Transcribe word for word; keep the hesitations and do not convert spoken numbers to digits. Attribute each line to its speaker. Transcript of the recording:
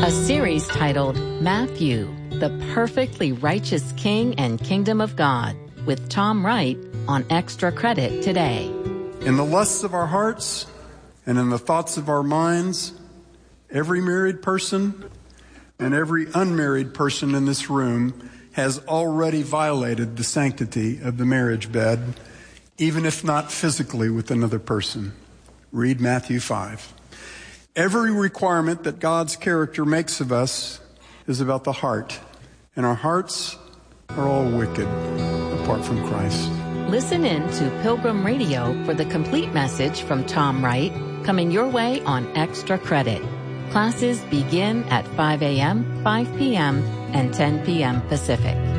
Speaker 1: A series titled Matthew, the Perfectly Righteous King and Kingdom of God, with Tom Wright on Extra Credit today.
Speaker 2: In the lusts of our hearts and in the thoughts of our minds, every married person and every unmarried person in this room has already violated the sanctity of the marriage bed, even if not physically with another person. Read Matthew five. Every requirement that God's character makes of us is about the heart, and our hearts are all wicked apart from Christ.
Speaker 1: Listen in to Pilgrim Radio for the complete message from Tom Wright, coming your way on Extra Credit. Classes begin at five a.m., five p.m., and ten p.m. Pacific.